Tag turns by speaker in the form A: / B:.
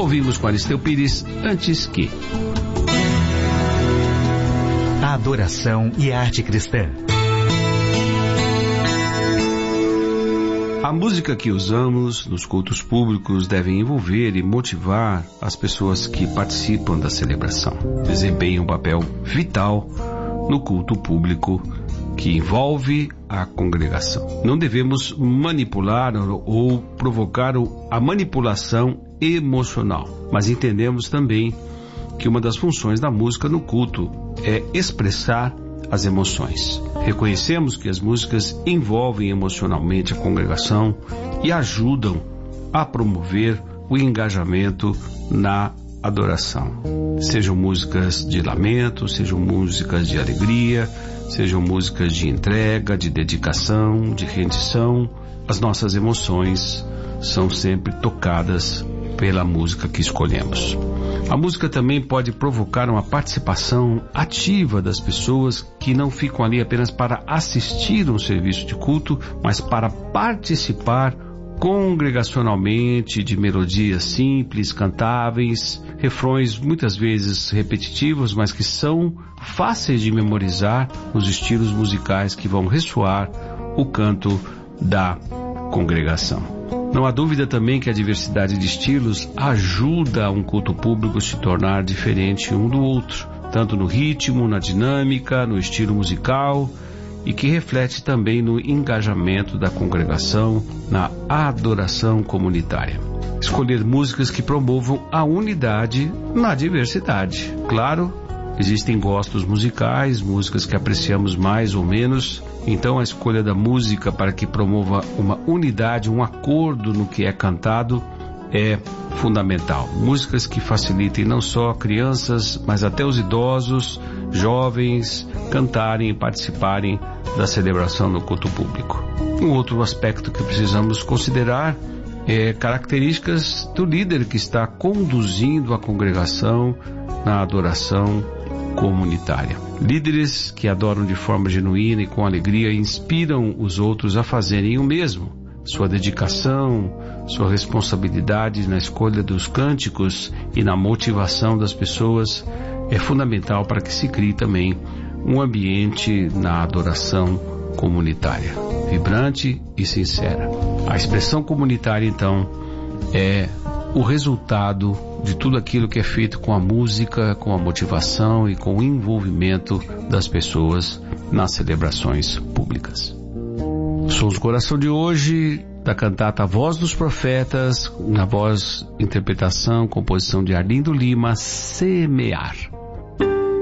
A: Ouvimos com Aristeu Pires, Antes Que.
B: A adoração e a arte cristã.
A: A música que usamos nos cultos públicos deve envolver e motivar as pessoas que participam da celebração. Desempenha um papel vital no culto público que envolve a congregação. Não devemos manipular ou provocar a manipulação emocional, mas entendemos também que uma das funções da música no culto é expressar as emoções. Reconhecemos que as músicas envolvem emocionalmente a congregação e ajudam a promover o engajamento na adoração. Sejam músicas de lamento, sejam músicas de alegria, sejam músicas de entrega, de dedicação, de rendição, as nossas emoções são sempre tocadas pela música que escolhemos. A música também pode provocar uma participação ativa das pessoas que não ficam ali apenas para assistir um serviço de culto, mas para participar congregacionalmente de melodias simples, cantáveis, refrões muitas vezes repetitivos, mas que são fáceis de memorizar nos estilos musicais que vão ressoar o canto da congregação. Não há dúvida também que a diversidade de estilos ajuda um culto público a se tornar diferente um do outro, tanto no ritmo, na dinâmica, no estilo musical, e que reflete também no engajamento da congregação, na adoração comunitária. Escolher músicas que promovam a unidade na diversidade. Claro, existem gostos musicais, músicas que apreciamos mais ou menos, então a escolha da música para que promova uma unidade, um acordo no que é cantado é fundamental. Músicas que facilitem não só crianças, mas até os idosos, jovens, cantarem e participarem da celebração no culto público. Um outro aspecto que precisamos considerar é características do líder que está conduzindo a congregação na adoração comunitária. Líderes que adoram de forma genuína e com alegria inspiram os outros a fazerem o mesmo. Sua dedicação, sua responsabilidade na escolha dos cânticos e na motivação das pessoas é fundamental para que se crie também um ambiente na adoração comunitária, vibrante e sincera. A expressão comunitária, então, é o resultado de tudo aquilo que é feito com a música, com a motivação e com o envolvimento das pessoas nas celebrações públicas. Sons do Coração de hoje, da cantata Voz dos Profetas, na voz, interpretação, composição de Arlindo Lima, Semear.